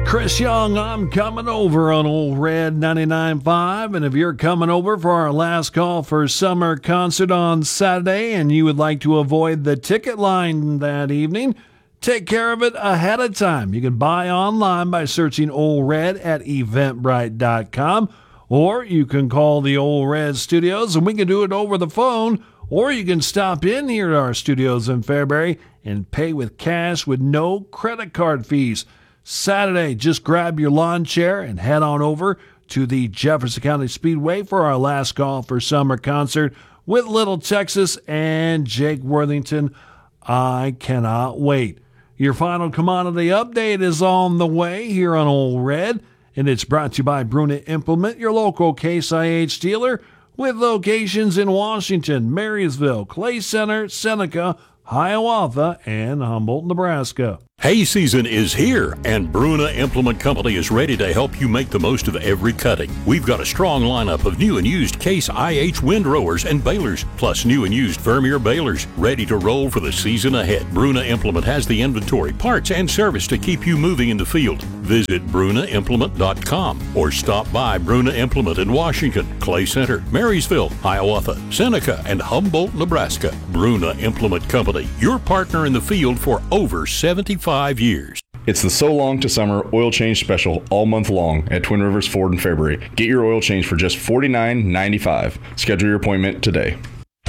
Chris Young, I'm coming over on Old Red 99.5, and if you're coming over for our last call for summer concert on Saturday and you would like to avoid the ticket line that evening, take care of it ahead of time. You can buy online by searching Old Red at eventbrite.com, or you can call the Old Red Studios and we can do it over the phone, or you can stop in here at our studios in Fairbury and pay with cash with no credit card fees. Saturday, just grab your lawn chair and head on over to the Jefferson County Speedway for our last call for summer concert with Little Texas and Jake Worthington. I cannot wait. Your final commodity update is on the way here on Old Red, and it's brought to you by Bruna Implement, your local Case IH dealer with locations in Washington, Marysville, Clay Center, Seneca, Hiawatha, and Humboldt, Nebraska. Hay season is here, and Bruna Implement Company is ready to help you make the most of every cutting. We've got a strong lineup of new and used Case IH windrowers and balers, plus new and used Vermeer balers, ready to roll for the season ahead. Bruna Implement has the inventory, parts, and service to keep you moving in the field. Visit brunaimplement.com or stop by Bruna Implement in Washington, Clay Center, Marysville, Hiawatha, Seneca, and Humboldt, Nebraska. Bruna Implement Company, your partner in the field for over 75 years. It's the So Long to Summer oil change special all month long at Twin Rivers Ford in Fairbury. Get your oil change for just $49.95. Schedule your appointment today.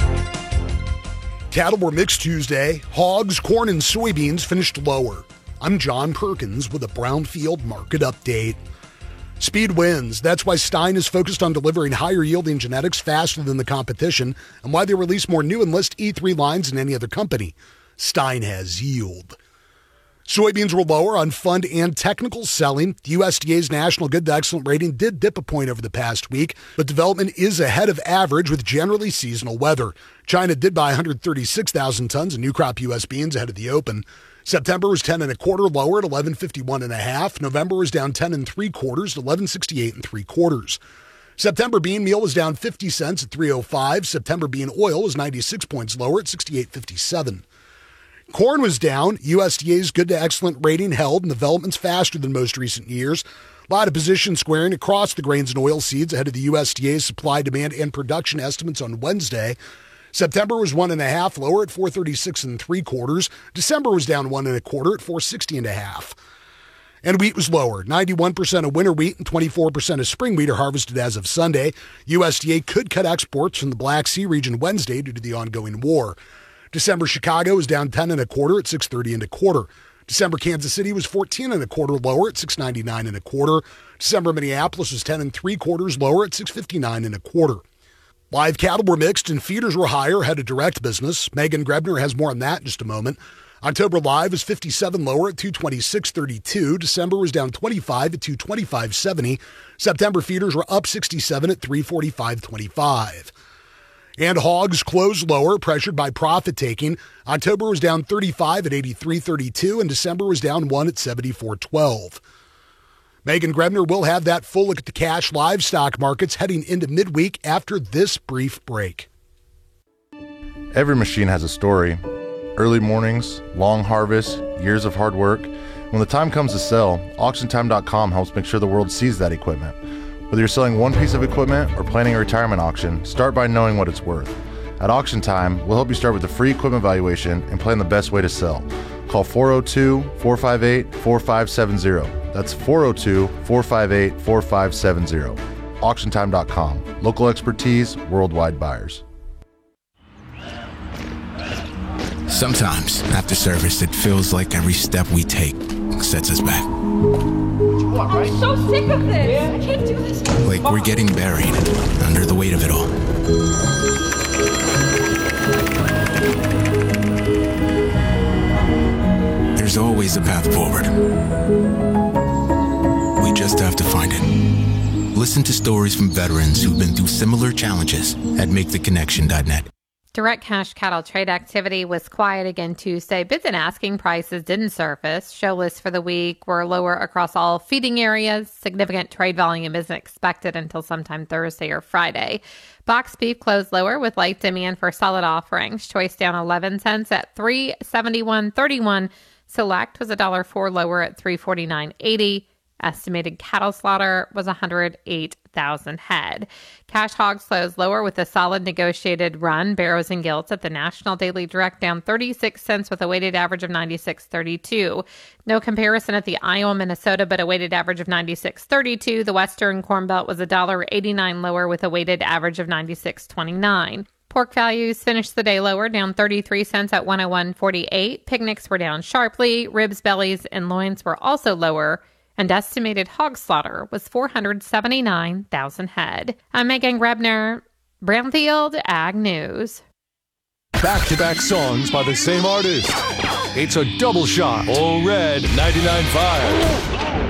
Cattle were mixed Tuesday. Hogs, corn, and soybeans finished lower. I'm John Perkins with a Brownfield market update. Speed wins. That's why Stein is focused on delivering higher yielding genetics faster than the competition and why they release more new Enlist E3 lines than any other company. Stein has yield. Soybeans were lower on fund and technical selling. The USDA's National Good to Excellent rating did dip a point over the past week, but development is ahead of average with generally seasonal weather. China did buy 136,000 tons of new crop U.S. beans ahead of the open. September was 10 1/4 lower at 1151.5. November was down 10 3/4 to 1168 3/4. September bean meal was down 50 cents at 305. September bean oil was 96 points lower at 68.57. Corn was down. USDA's Good to Excellent rating held, and development's faster than most recent years. A lot of position squaring across the grains and oil seeds ahead of the USDA's supply, demand, and production estimates on Wednesday. September was 1.5 lower at 436 3/4. December was down 1 1/4 at 460.5. And wheat was lower. 91% of winter wheat and 24% of spring wheat are harvested as of Sunday. USDA could cut exports from the Black Sea region Wednesday due to the ongoing war. December Chicago was down 10 1/4 at 630 1/4. December Kansas City was 14 1/4 lower at 699 1/4. December Minneapolis was 10 3/4 lower at 659 1/4. Live cattle were mixed and feeders were higher ahead of direct business. Megan Grebner has more on that in just a moment. October live was 57 lower at 226.32. December was down 25 at 225.70. September feeders were up 67 at 345.25. And hogs closed lower, pressured by profit taking. October was down 35 at 83.32, and December was down 1 at 74.12. Megan Grebner will have that full look at the cash livestock markets heading into midweek after this brief break. Every machine has a story. Early mornings, long harvests, years of hard work. When the time comes to sell, AuctionTime.com helps make sure the world sees that equipment. Whether you're selling one piece of equipment or planning a retirement auction, start by knowing what it's worth. At Auction Time, we'll help you start with a free equipment valuation and plan the best way to sell. Call 402-458-4570. That's 402-458-4570. AuctionTime.com. Local expertise, worldwide buyers. Sometimes, after service, it feels like every step we take sets us back. I'm so sick of this. I can't do this. Like we're getting buried under the weight of it all. There's always a path forward. We just have to find it. Listen to stories from veterans who've been through similar challenges at MakeTheConnection.net. Direct cash cattle trade activity was quiet again Tuesday. Bids and asking prices didn't surface. Show lists for the week were lower across all feeding areas. Significant trade volume isn't expected until sometime Thursday or Friday. Box beef closed lower with light demand for solid offerings. Choice down 11 cents at $371.31. Select was $1.04 lower at $349.80. Estimated cattle slaughter was 108,000 head. Cash hogs closed lower with a solid negotiated run. Barrows and Gilts at the National Daily Direct down 36 cents with a weighted average of 96.32. No comparison at the Iowa, Minnesota, but a weighted average of 96.32. The Western Corn Belt was $1.89 lower with a weighted average of 96.29. Pork values finished the day lower, down 33 cents at 101.48. Picnics were down sharply. Ribs, bellies, and loins were also lower, and estimated hog slaughter was 479,000 head. I'm Megan Grebner, Brownfield Ag News. Back-to-back songs by the same artist. It's a double shot. All Red 99.5.